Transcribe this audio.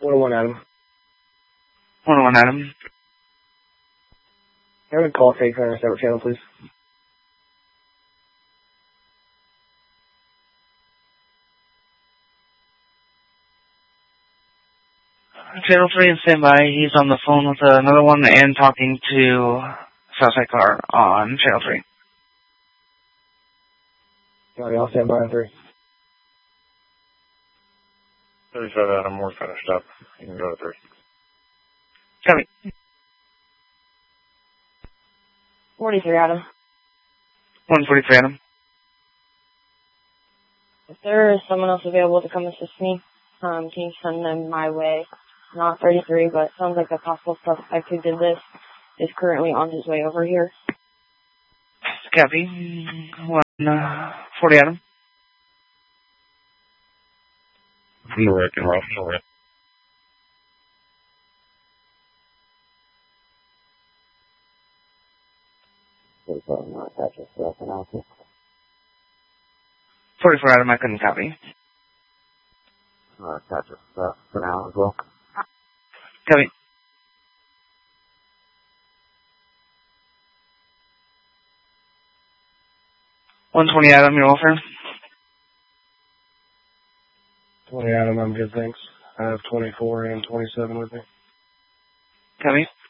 101 Adam. 101 Adam. Can I have a call take on a separate channel, please? Channel 3 and standby. He's on the phone with another one and talking to Southside Car on Channel 3. Copy, I'll stand by on 3. 35 Adam, we're finished up. You can go to 3. Copy. 43 Adam. 143 Adam. If there is someone else available to come assist me, can you send them my way? Not 33, but it sounds like a possible suspect who did this is currently on his way over here. Copy. 140 Adam. Rick and Ralph, Rick. Not attached to analysis. 44 Adam, I couldn't copy. Attach it for now as well. Copy. $120 Adam, your welfare. 20 Adam, I'm good, thanks. I have 24 and 27 with me. Copy.